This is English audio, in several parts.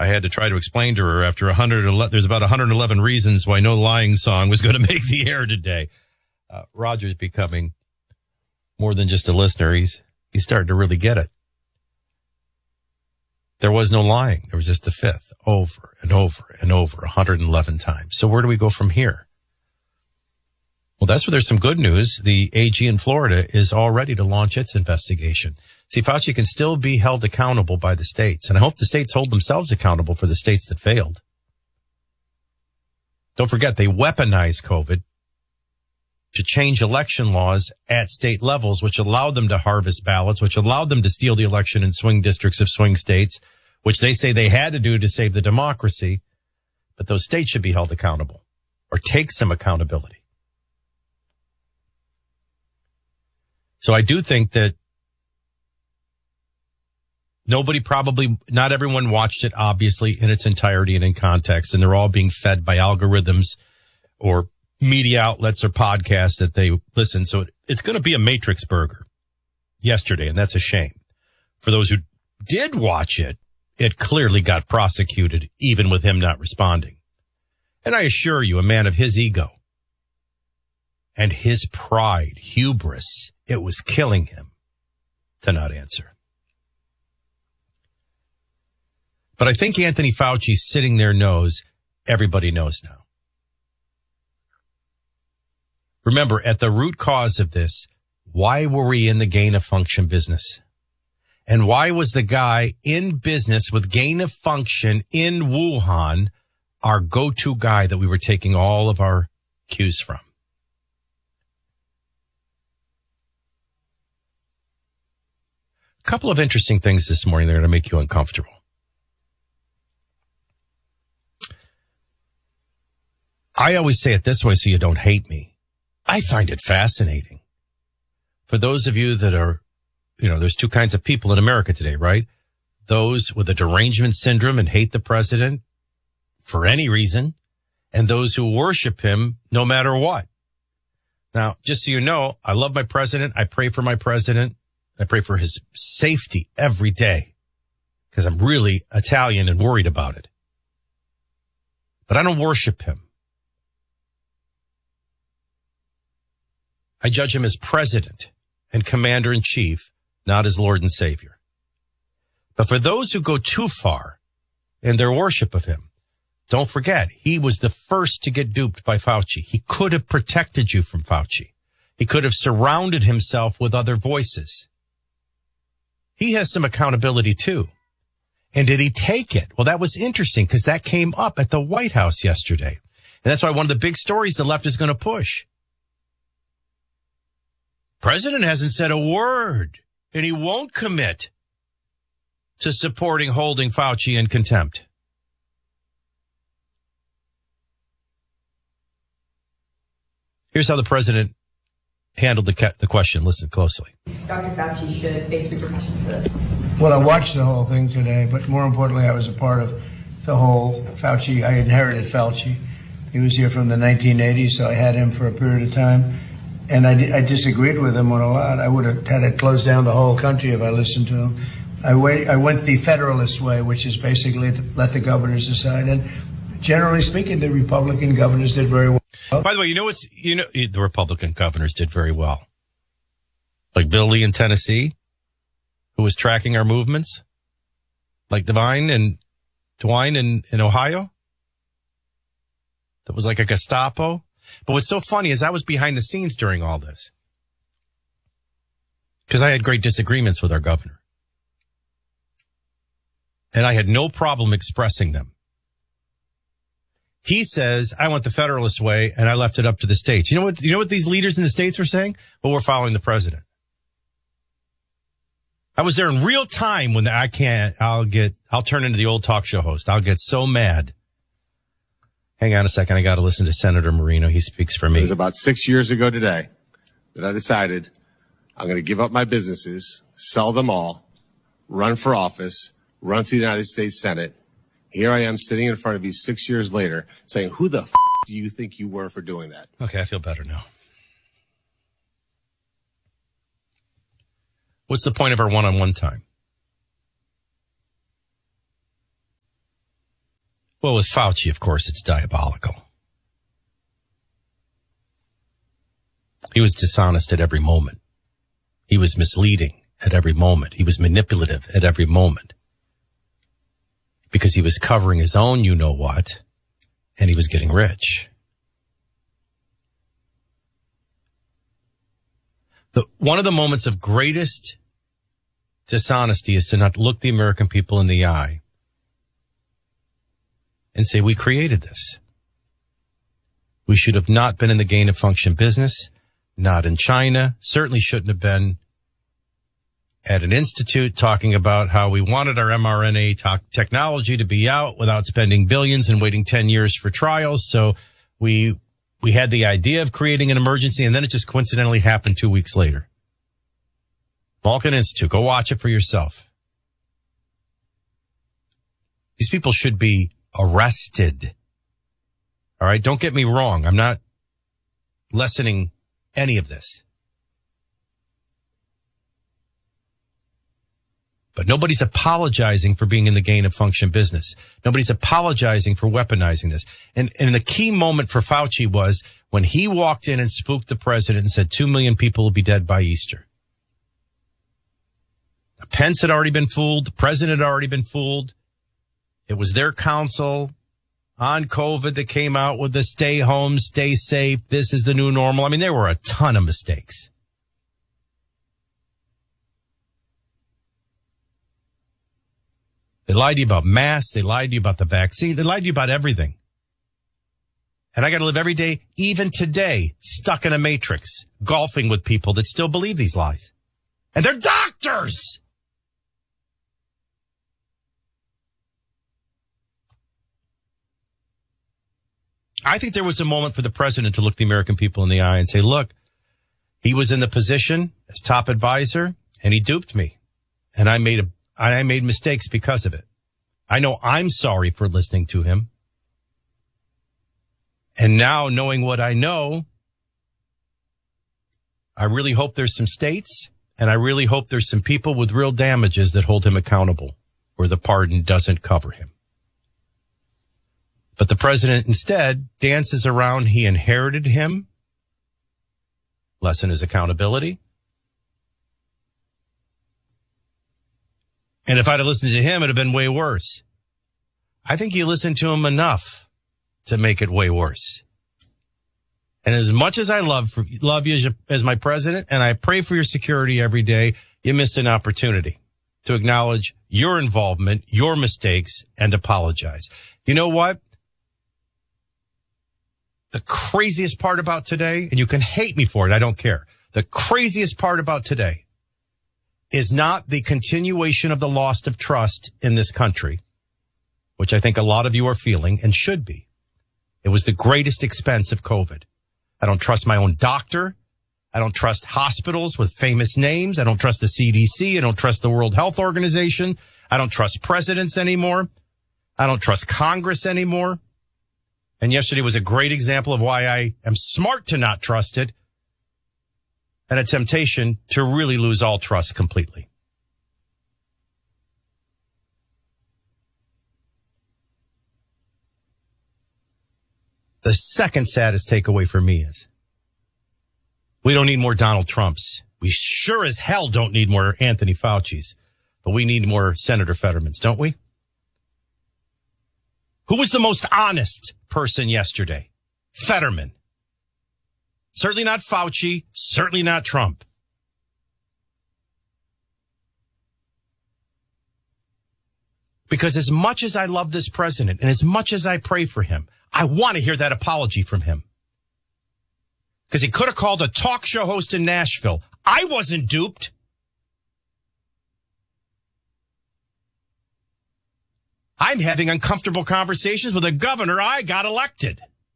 I had to try to explain to her after there's about 111 reasons why No Lying Song was going to make the air today. Roger's becoming more than just a listener. He's starting to really get it. There was no lying. There was just the fifth over and over and over 111 times. So where do we go from here? Well, that's where there's some good news. The AG in Florida is all ready to launch its investigation. See, Fauci can still be held accountable by the states, and I hope the states hold themselves accountable for the states that failed. Don't forget, they weaponized COVID to change election laws at state levels, which allowed them to harvest ballots, which allowed them to steal the election in swing districts of swing states, which they say they had to do to save the democracy. But those states should be held accountable or take some accountability. So I do think that not everyone watched it, obviously, in its entirety and in context, and they're all being fed by algorithms or media outlets or podcasts that they listen. So it's going to be a Matrix burger yesterday, and that's a shame. For those who did watch it, it clearly got prosecuted, even with him not responding. And I assure you, a man of his ego and his pride, hubris, it was killing him to not answer. But I think Anthony Fauci sitting there knows everybody knows now. Remember, at the root cause of this, why were we in the gain of function business? And why was the guy in business with gain of function in Wuhan our go-to guy that we were taking all of our cues from? A couple of interesting things this morning that are going to make you uncomfortable. I always say it this way so you don't hate me. I find it fascinating. For those of you that are, there's two kinds of people in America today, right? Those with a derangement syndrome and hate the president for any reason, and those who worship him no matter what. Now, just so you know, I love my president. I pray for my president. I pray for his safety every day because I'm really Italian and worried about it. But I don't worship him. I judge him as president and commander-in-chief, not as Lord and Savior. But for those who go too far in their worship of him, don't forget, he was the first to get duped by Fauci. He could have protected you from Fauci. He could have surrounded himself with other voices. He has some accountability too. And did he take it? Well, that was interesting because that came up at the White House yesterday. And that's why one of the big stories the left is going to push. President hasn't said a word, and he won't commit to supporting holding Fauci in contempt. Here's how the president handled the question. Listen closely. Dr. Fauci should face repercussions for this. Well, I watched the whole thing today, but more importantly, I was a part of the whole Fauci. I inherited Fauci. He was here from the 1980s, so I had him for a period of time. And I disagreed with him on a lot. I would have had to close down the whole country if I listened to him. I went the Federalist way, which is basically to let the governors decide. And generally speaking, the Republican governors did very well. By the way, the Republican governors did very well. Like Bill Lee in Tennessee, who was tracking our movements. Like DeWine in Ohio. That was like a Gestapo. But what's so funny is I was behind the scenes during all this. Because I had great disagreements with our governor. And I had no problem expressing them. He says, I want the Federalist way, and I left it up to the states. You know what these leaders in the states were saying? Well, we're following the president. I was there in real time when I'll turn into the old talk show host. I'll get so mad. Hang on a second. I got to listen to Senator Marino. He speaks for me. It was about 6 years ago today that I decided I'm going to give up my businesses, sell them all, run for office, run for the United States Senate. Here I am sitting in front of you 6 years later saying, who the do you think you were for doing that? Okay, I feel better now. What's the point of our one-on-one time? Well, with Fauci, of course, it's diabolical. He was dishonest at every moment. He was misleading at every moment. He was manipulative at every moment. Because he was covering his own you-know-what, and he was getting rich. One of the moments of greatest dishonesty is to not look the American people in the eye and say, we created this. We should have not been in the gain of function business, not in China, certainly shouldn't have been at an institute talking about how we wanted our mRNA technology to be out without spending billions and waiting 10 years for trials. So we had the idea of creating an emergency, and then it just coincidentally happened 2 weeks later. Vulcan Institute, go watch it for yourself. These people should be arrested. All right, don't get me wrong. I'm not lessening any of this. But nobody's apologizing for being in the gain of function business. Nobody's apologizing for weaponizing this. And the key moment for Fauci was when he walked in and spooked the president and said 2 million people will be dead by Easter. Pence had already been fooled. The president had already been fooled. It was their council on COVID that came out with the stay home, stay safe. This is the new normal. I mean, there were a ton of mistakes. They lied to you about masks. They lied to you about the vaccine. They lied to you about everything. And I got to live every day, even today, stuck in a matrix, golfing with people that still believe these lies. And they're doctors. I think there was a moment for the president to look the American people in the eye and say, look, he was in the position as top advisor and he duped me. And I made mistakes because of it. I know I'm sorry for listening to him. And now knowing what I know, I really hope there's some states and I really hope there's some people with real damages that hold him accountable where the pardon doesn't cover him. But the president instead dances around. He inherited him. Lessen his accountability. And if I'd have listened to him, it'd have been way worse. I think you listened to him enough to make it way worse. And as much as I love you as my president, and I pray for your security every day, you missed an opportunity to acknowledge your involvement, your mistakes, and apologize. You know what? The craziest part about today, and you can hate me for it, I don't care. The craziest part about today is not the continuation of the loss of trust in this country, which I think a lot of you are feeling and should be. It was the greatest expense of COVID. I don't trust my own doctor. I don't trust hospitals with famous names. I don't trust the CDC. I don't trust the World Health Organization. I don't trust presidents anymore. I don't trust Congress anymore. And yesterday was a great example of why I am smart to not trust it and a temptation to really lose all trust completely. The second saddest takeaway for me is we don't need more Donald Trumps. We sure as hell don't need more Anthony Fauci's, but we need more Senator Fettermans, don't we? Who was the most honest person yesterday? Fetterman. Certainly not Fauci, certainly not Trump. Because as much as I love this president and as much as I pray for him, I want to hear that apology from him. Because he could have called a talk show host in Nashville. I wasn't duped. I'm having uncomfortable conversations with a governor I got elected.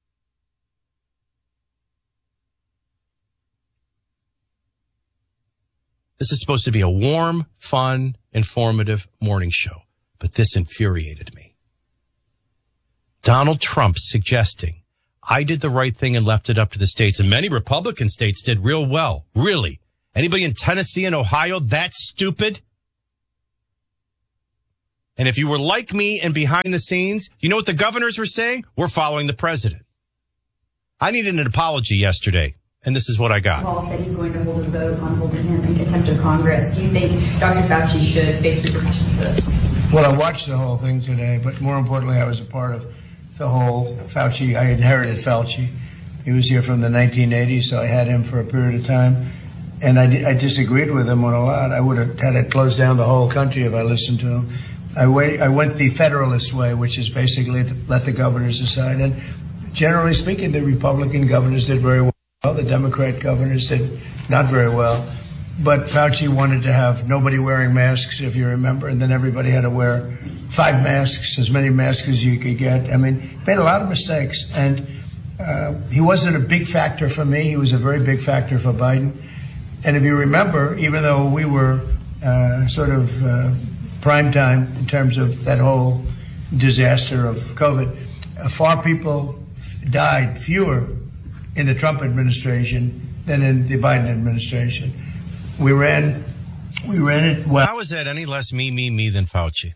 This is supposed to be a warm, fun, informative morning show, but this infuriated me. Donald Trump suggesting I did the right thing and left it up to the states, and many Republican states did real well. Really? Anybody in Tennessee and Ohio that stupid? And if you were like me and behind the scenes, you know what the governors were saying? We're following the president. I needed an apology yesterday, and this is what I got. Paul said he's going to hold a vote on holding him in contempt of Congress. Do you think Dr. Fauci should face repercussions for this? Well, I watched the whole thing today, but more importantly, I was a part of the whole Fauci. I inherited Fauci. He was here from the 1980s, so I had him for a period of time. And I disagreed with him on a lot. I would have had to close down the whole country if I listened to him. I went the Federalist way, which is basically to let the governors decide. And generally speaking, the Republican governors did very well. The Democrat governors did not very well. But Fauci wanted to have nobody wearing masks, if you remember, and then everybody had to wear 5 masks, as many masks as you could get. I mean, he made a lot of mistakes. And he wasn't a big factor for me. He was a very big factor for Biden. And if you remember, even though we were sort of prime time in terms of that whole disaster of COVID, far people died, fewer in the Trump administration than in the Biden administration. We ran it well. How is that any less me than Fauci?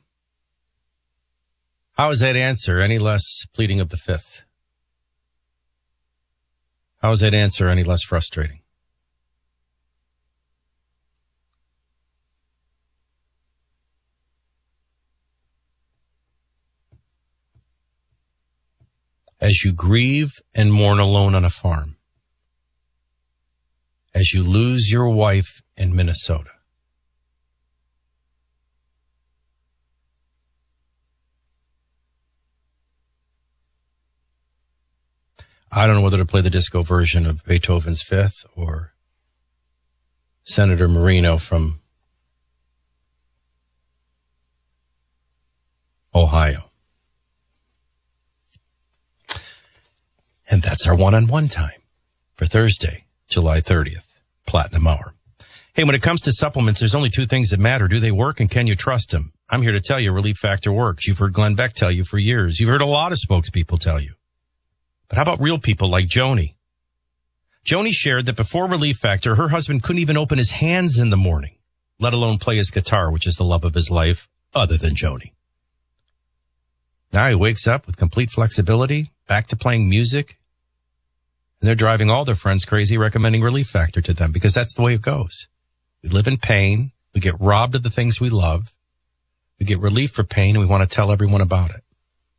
How is that answer any less pleading of the fifth? How is that answer any less frustrating? As you grieve and mourn alone on a farm, as you lose your wife in Minnesota, I don't know whether to play the disco version of Beethoven's Fifth or Senator Marino from Ohio. And that's our one-on-one time for Thursday, July 30th, Platinum Hour. Hey, when it comes to supplements, there's only 2 things that matter. Do they work and can you trust them? I'm here to tell you Relief Factor works. You've heard Glenn Beck tell you for years. You've heard a lot of spokespeople tell you. But how about real people like Joni? Joni shared that before Relief Factor, her husband couldn't even open his hands in the morning, let alone play his guitar, which is the love of his life, other than Joni. Now he wakes up with complete flexibility, back to playing music, and they're driving all their friends crazy recommending Relief Factor to them because that's the way it goes. We live in pain. We get robbed of the things we love. We get relief for pain, and we want to tell everyone about it.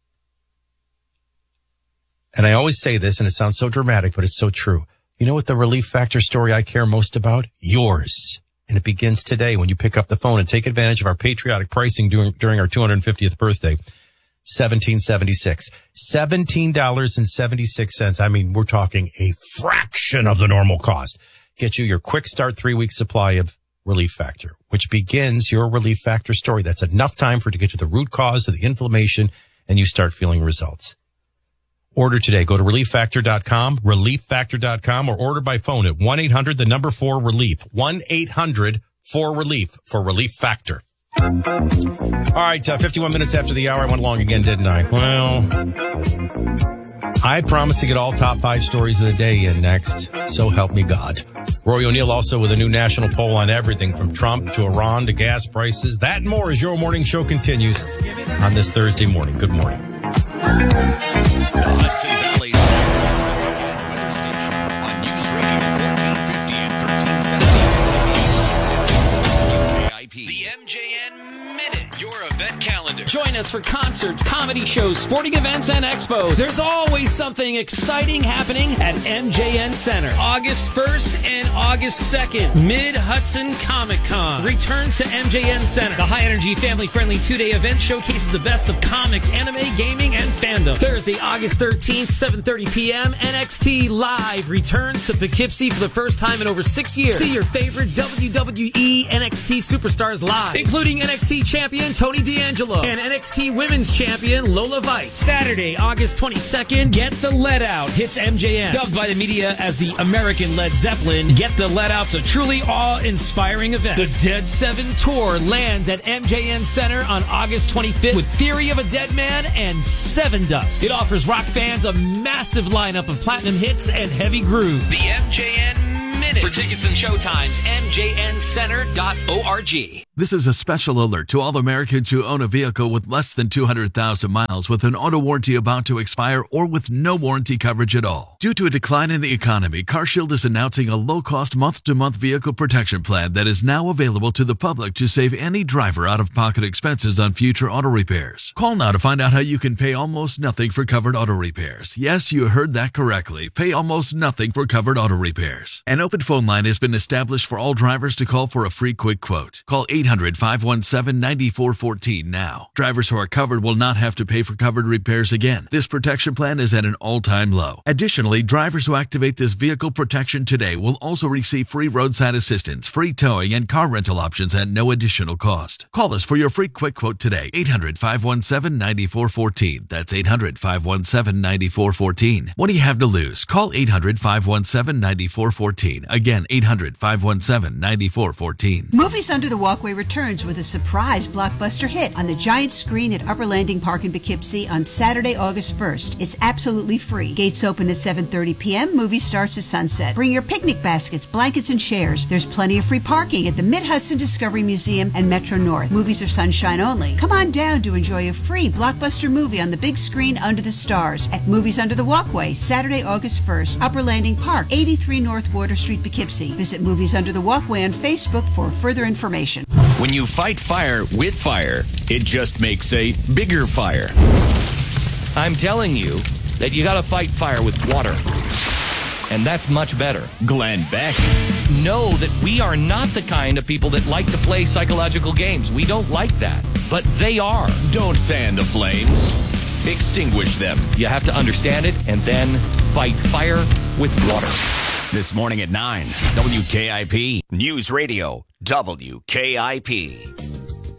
And I always say this, and it sounds so dramatic, but it's so true. You know what the Relief Factor story I care most about? Yours. And it begins today when you pick up the phone and take advantage of our patriotic pricing during our 250th birthday. $17.76. $17.76. I mean, we're talking a fraction of the normal cost. Get you your quick start 3-week supply of Relief Factor, which begins your Relief Factor story. That's enough time for it to get to the root cause of the inflammation and you start feeling results. Order today. Go to relieffactor.com, relieffactor.com, or order by phone at 1-800-4RELIEF. 1-800-4RELIEF for Relief Factor. All right, 51 minutes after the hour. I went long again, didn't I? Well, I promised to get all top 5 stories of the day in next. So help me God. Rory O'Neill also with a new national poll on everything from Trump to Iran to gas prices. That and more as your morning show continues on this Thursday morning. Good morning. The Hudson Valley's largest traffic and weather station on News Radio 1450 and 1370 KIP. The MJN Minute, your event calendar. Join us for concerts, comedy shows, sporting events, and expos. There's always something exciting happening at MJN Center. August 1st and August 2nd, Mid-Hudson Comic Con returns to MJN Center. The high-energy, family-friendly 2-day event showcases the best of comics, anime, gaming, and fandom. Thursday, August 13th, 7:30 p.m., NXT Live returns to Poughkeepsie for the first time in over 6 years. See your favorite WWE NXT superstars live, including NXT champion Tony D'Angelo and NXT Women's Champion Lola Vice. Saturday, August 22nd, Get the Let Out hits MJN. Dubbed by the media as the American Led Zeppelin, Get the Let Out's a truly awe-inspiring event. The Dead 7 Tour lands at MJN Center on August 25th with Theory of a Dead Man and Seven Dust. It offers rock fans a massive lineup of platinum hits and heavy grooves. The MJN Minute. For tickets and showtimes, mjncenter.org. This is a special alert to all Americans who own a vehicle with less than 200,000 miles with an auto warranty about to expire or with no warranty coverage at all. Due to a decline in the economy, CarShield is announcing a low-cost month-to-month vehicle protection plan that is now available to the public to save any driver out-of-pocket expenses on future auto repairs. Call now to find out how you can pay almost nothing for covered auto repairs. Yes, you heard that correctly. Pay almost nothing for covered auto repairs. An open phone line has been established for all drivers to call for a free quick quote. Call 800-517-9414 now. Drivers who are covered will not have to pay for covered repairs again. This protection plan is at an all-time low. Additionally, drivers who activate this vehicle protection today will also receive free roadside assistance, free towing, and car rental options at no additional cost. Call us for your free quick quote today. 800-517-9414. That's 800-517-9414. What do you have to lose? Call 800-517-9414. Again, 800-517-9414. Movies Under the Walkway returns with a surprise blockbuster hit on the giant screen at Upper Landing Park in Poughkeepsie on Saturday, August 1st. It's absolutely free. Gates open at 7:30 p.m. Movie starts at sunset. Bring your picnic baskets, blankets, and chairs. There's plenty of free parking at the Mid-Hudson Discovery Museum and Metro North. Movies are sunshine only. Come on down to enjoy a free blockbuster movie on the big screen under the stars at Movies Under the Walkway, Saturday, August 1st, Upper Landing Park, 83 North Water Street, Poughkeepsie. Visit Movies Under the Walkway on Facebook for further information. When you fight fire with fire, it just makes a bigger fire. I'm telling you that you got to fight fire with water. And that's much better. Glenn Beck. Know that we are not the kind of people that like to play psychological games. We don't like that. But they are. Don't fan the flames. Extinguish them. You have to understand it and then fight fire with water. This morning at 9, WKIP. News Radio, WKIP.